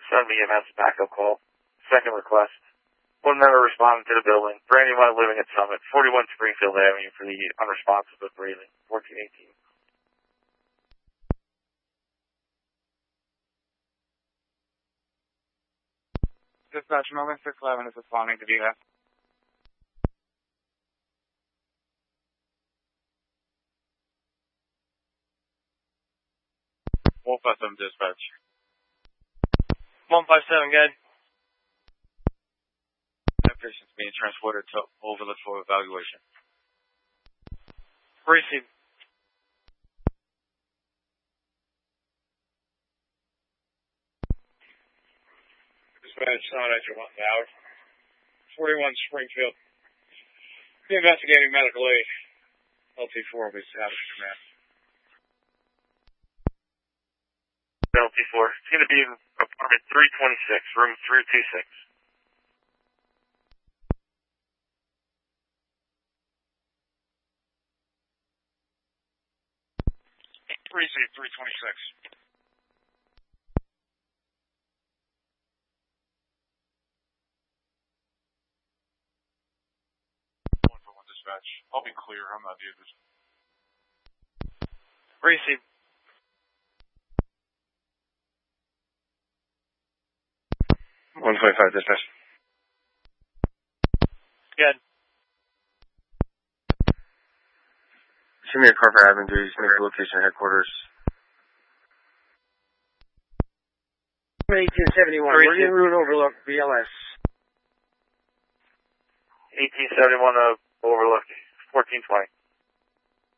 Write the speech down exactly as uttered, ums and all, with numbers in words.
Send me E M S backup call. Second request. One member responding to the building. For anyone living at Summit, forty-one Springfield Avenue for the unresponsive but breathing. fourteen eighteen. Dispatch, Melvin six eleven is responding to V F. one five seven dispatch. one five seven, good. That patient's being transported to Overlook for evaluation. Receive. Dispatch, Sound Extra one thousand. forty-one Springfield. The investigating medical aid. L T four will be established, command. L T four. It's going to be in apartment three twenty-six, room three two six. Receive three twenty-six. one for one dispatch. I'll be clear. I'm not viewed this. Receive. one twenty-five dispatch. Good. Send me a car for admin duties. Make the location headquarters. eighteen seventy-one. We're in route Overlook, B L S. eighteen seventy-one uh, Overlook, fourteen twenty.